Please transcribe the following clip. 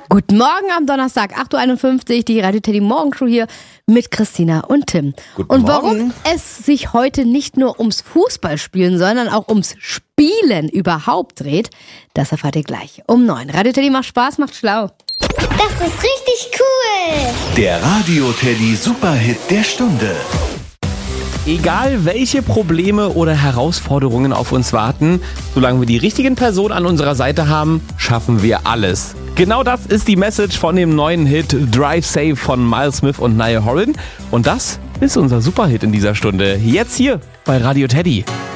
Guten Morgen am Donnerstag, 8.51 Uhr, die Radio Teddy Morgenshow hier mit Christina und Tim. Guten Warum Morgen. es sich heute nicht nur ums Fußballspielen, sondern auch ums Spielen überhaupt dreht, das erfahrt ihr gleich um 9. Radio Teddy macht Spaß, macht schlau. Das ist richtig cool. Der Radio Teddy Superhit der Stunde. Egal welche Probleme oder Herausforderungen auf uns warten, solange wir die richtigen Personen an unserer Seite haben, schaffen wir alles. Genau das ist die Message von dem neuen Hit Drive Safe von Miles Smith und Niall Horan. Und das ist unser Superhit in dieser Stunde. Jetzt hier bei Radio Teddy.